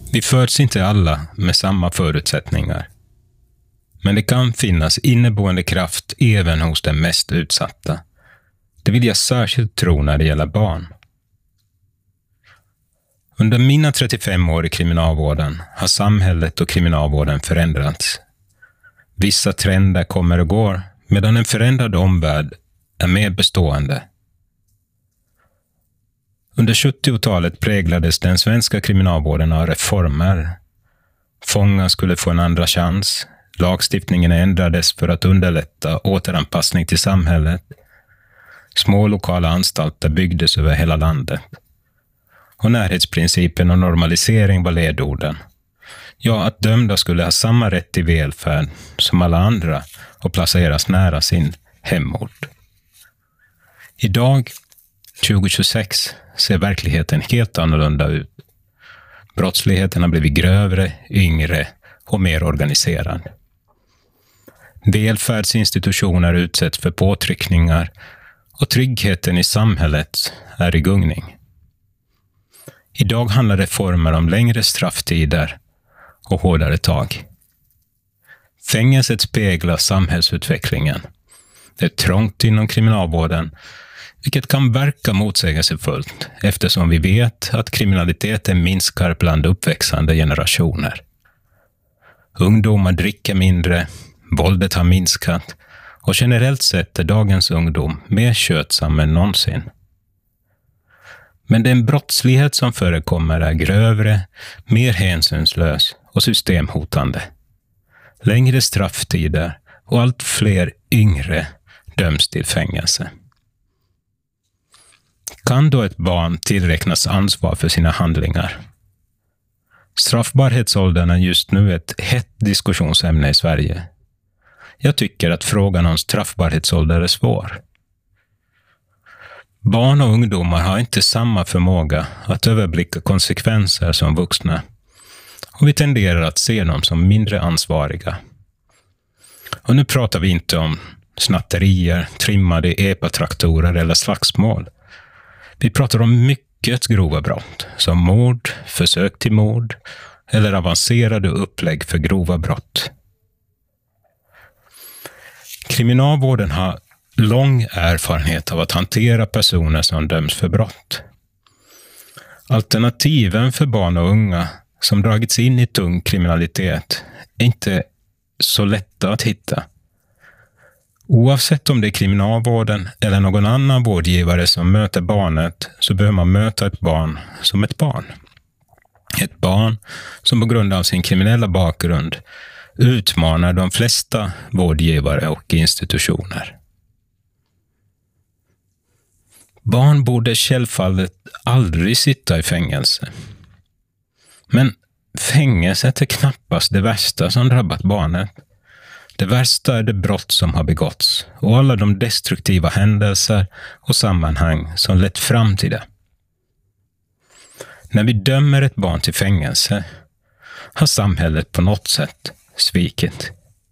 Vi föds inte alla med samma förutsättningar. Men det kan finnas inneboende kraft även hos de mest utsatta. Det vill jag särskilt tro när det gäller barn. Under mina 35 år i kriminalvården har samhället och kriminalvården förändrats. Vissa trender kommer och går, medan en förändrad omvärld är mer bestående. Under 70-talet präglades den svenska kriminalvården av reformer. Fångar skulle få en andra chans. Lagstiftningen ändrades för att underlätta återanpassning till samhället. Små lokala anstalter byggdes över hela landet. Och närhetsprincipen och normalisering var ledorden. Ja, att dömda skulle ha samma rätt till välfärd som alla andra och placeras nära sin hemort. Idag, 2026, ser verkligheten helt annorlunda ut. Brottsligheten har blivit grövre, yngre och mer organiserad. Välfärdsinstitutioner utsätts för påtryckningar och tryggheten i samhället är i gungning. Idag handlar reformer om längre strafftider och hårdare tag. Fängelset speglar samhällsutvecklingen. Det är trångt inom kriminalvården, vilket kan verka motsägelsefullt eftersom vi vet att kriminaliteten minskar bland uppväxande generationer. Ungdomar dricker mindre, våldet har minskat och generellt sett är dagens ungdom mer skötsam än någonsin. Men den brottslighet som förekommer är grövre, mer hänsynslös och systemhotande. Längre strafftider och allt fler yngre döms till fängelse. Kan då ett barn tillräknas ansvar för sina handlingar? Straffbarhetsåldern är just nu ett hett diskussionsämne i Sverige. Jag tycker att frågan om straffbarhetsålder är svår. Barn och ungdomar har inte samma förmåga att överblicka konsekvenser som vuxna. Och vi tenderar att se dem som mindre ansvariga. Och nu pratar vi inte om snatterier, trimmade epatraktorer eller slagsmål. Vi pratar om mycket grova brott, som mord, försök till mord eller avancerade upplägg för grova brott. Kriminalvården har lång erfarenhet av att hantera personer som döms för brott. Alternativen för barn och unga som dragits in i tung kriminalitet är inte så lätta att hitta. Oavsett om det är kriminalvården eller någon annan vårdgivare som möter barnet så behöver man möta ett barn som ett barn. Ett barn som på grund av sin kriminella bakgrund utmanar de flesta vårdgivare och institutioner. Barn borde självfallet aldrig sitta i fängelse. Men fängelset är knappast det värsta som drabbat barnet. Det värsta är det brott som har begåtts och alla de destruktiva händelser och sammanhang som lett fram till det. När vi dömer ett barn till fängelse har samhället på något sätt svikit.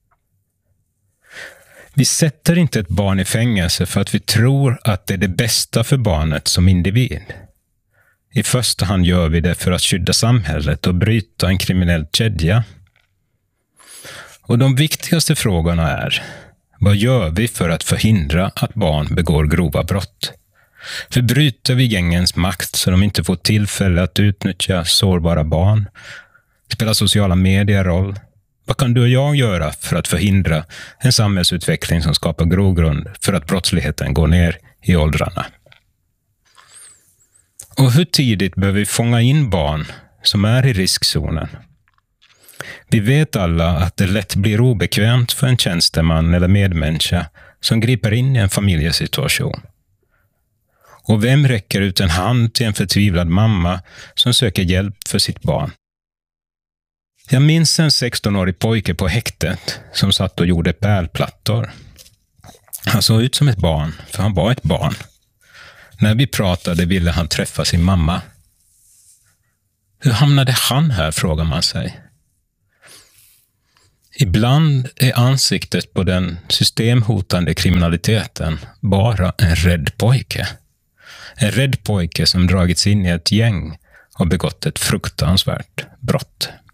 Vi sätter inte ett barn i fängelse för att vi tror att det är det bästa för barnet som individ. I första hand gör vi det för att skydda samhället och bryta en kriminell kedja. Och de viktigaste frågorna är: vad gör vi för att förhindra att barn begår grova brott? Hur bryter vi gängens makt så de inte får tillfälle att utnyttja sårbara barn? Spelar sociala medier roll? Vad kan du och jag göra för att förhindra en samhällsutveckling som skapar grogrund för att brottsligheten går ner i åldrarna? Och hur tidigt behöver vi fånga in barn som är i riskzonen? Vi vet alla att det lätt blir obekvämt för en tjänsteman eller medmänniska som griper in i en familjesituation. Och vem räcker ut en hand till en förtvivlad mamma som söker hjälp för sitt barn? Jag minns en 16-årig pojke på häktet som satt och gjorde pärlplattor. Han såg ut som ett barn, för han var ett barn. När vi pratade ville han träffa sin mamma. Hur hamnade han här, frågar man sig. Ibland är ansiktet på den systemhotande kriminaliteten bara en rädd pojke. En rädd pojke som dragits in i ett gäng och begått ett fruktansvärt brott.